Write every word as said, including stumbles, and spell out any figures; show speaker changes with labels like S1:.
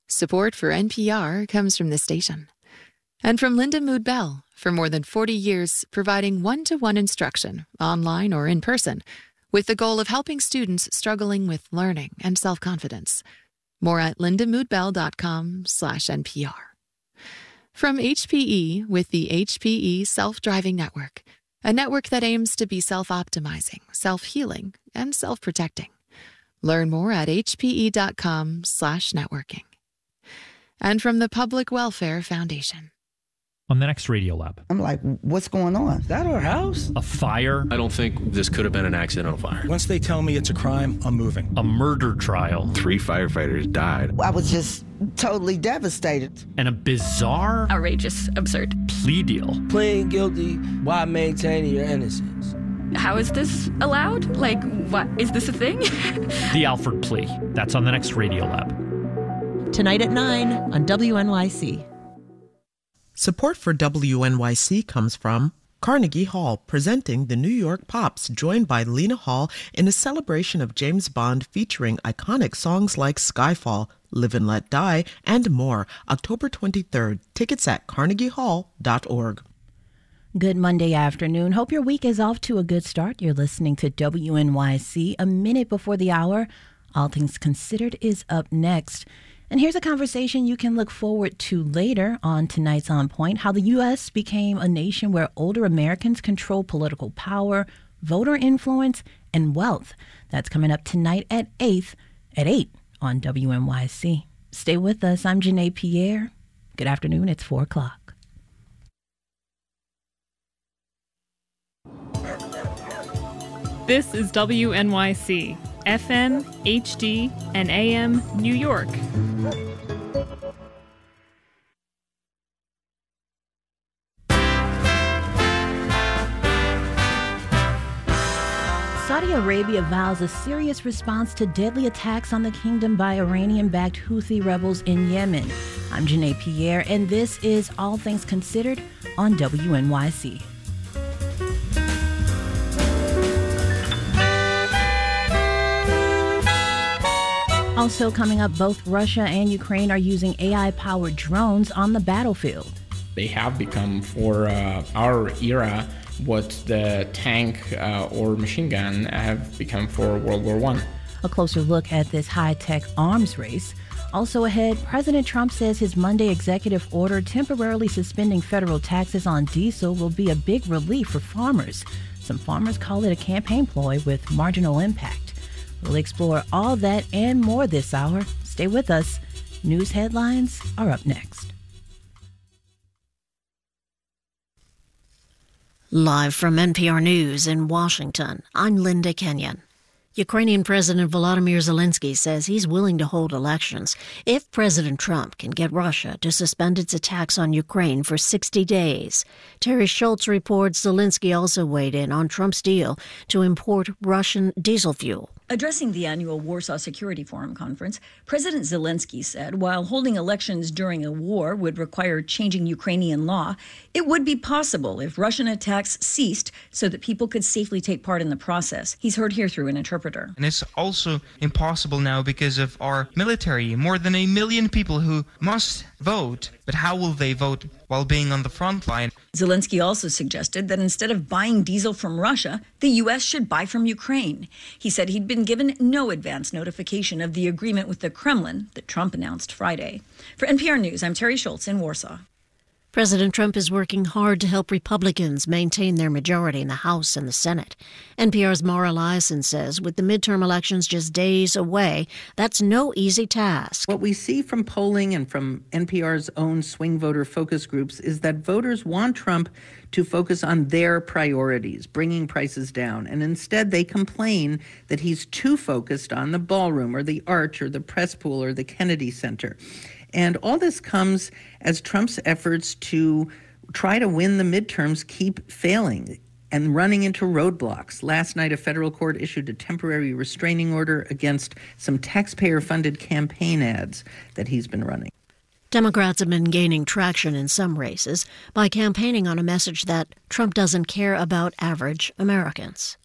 S1: Support for N P R comes from this station. And from Linda Mood Bell, for more than forty years, providing one-to-one instruction, online or in person, with the goal of helping students struggling with learning and self-confidence. More at lindamoodbell.com slash NPR. From H P E with the H P E Self-Driving Network, a network that aims to be self-optimizing, self-healing, and self-protecting. Learn more at hpe.com slash networking. And from the Public Welfare Foundation.
S2: On the next Radio Lab.
S3: I'm like, what's going on?
S4: Is that our house?
S2: A fire.
S5: I don't think this could have been an accidental fire.
S4: Once they tell me it's a crime, I'm moving.
S2: A murder trial.
S5: Three firefighters died.
S3: I was just totally devastated.
S2: And a bizarre,
S6: outrageous, absurd
S2: plea deal.
S7: Pleading guilty while maintaining your innocence.
S6: How is this allowed? Like, what? Is this a thing?
S2: The Alford plea. That's on the next Radio Lab.
S8: Tonight at nine on W N Y C.
S9: Support for W N Y C comes from Carnegie Hall, presenting the New York Pops, joined by Lena Hall in a celebration of James Bond featuring iconic songs like Skyfall, Live and Let Die, and more. October twenty-third. Tickets at carnegie hall dot org.
S10: Good Monday afternoon. Hope your week is off to a good start. You're listening to W N Y C. A minute before the hour, All Things Considered is up next. And here's a conversation you can look forward to later on tonight's On Point, how the U S became a nation where older Americans control political power, voter influence, and wealth. That's coming up tonight at eight, at eight on W N Y C. Stay with us. I'm Janae Pierre. Good afternoon. It's four o'clock.
S11: This is W N Y C, F M, H D, and A M, New York.
S10: Saudi Arabia vows a serious response to deadly attacks on the kingdom by Iranian-backed Houthi rebels in Yemen. I'm Janae Pierre, and this is All Things Considered on W N Y C. Also coming up, both Russia and Ukraine are using A I-powered drones on the battlefield.
S12: They have become, for uh, our era, what the tank uh, or machine gun have become for World War One.
S10: A closer look at this high-tech arms race. Also ahead, President Trump says his Monday executive order temporarily suspending federal taxes on diesel will be a big relief for farmers. Some farmers call it a campaign ploy with marginal impact. We'll explore all that and more this hour. Stay with us. News headlines are up next.
S13: Live from N P R News in Washington, I'm Linda Kenyon. Ukrainian President Volodymyr Zelensky says he's willing to hold elections if President Trump can get Russia to suspend its attacks on Ukraine for sixty days. Terry Schultz reports Zelensky also weighed in on Trump's deal to import Russian diesel fuel.
S14: Addressing the annual Warsaw Security Forum conference, President Zelensky said while holding elections during a war would require changing Ukrainian law, it would be possible if Russian attacks ceased so that people could safely take part in the process. He's heard here through an interpreter.
S15: And it's also impossible now because of our military, more than a million people who must vote. But how will they vote while being on the front line?
S14: Zelensky also suggested that instead of buying diesel from Russia, the U S should buy from Ukraine. He said he'd been given no advance notification of the agreement with the Kremlin that Trump announced Friday. For N P R News, I'm Terry Schultz in Warsaw.
S13: President Trump is working hard to help Republicans maintain their majority in the House and the Senate. N P R's Mara Liasson says with the midterm elections just days away, that's no easy task.
S16: What we see from polling and from N P R's own swing voter focus groups is that voters want Trump to focus on their priorities, bringing prices down. And instead, they complain that he's too focused on the ballroom or the arch or the press pool or the Kennedy Center. And all this comes as Trump's efforts to try to win the midterms keep failing and running into roadblocks. Last night, a federal court issued a temporary restraining order against some taxpayer-funded campaign ads that he's been running.
S13: Democrats have been gaining traction in some races by campaigning on a message that Trump doesn't care about average Americans.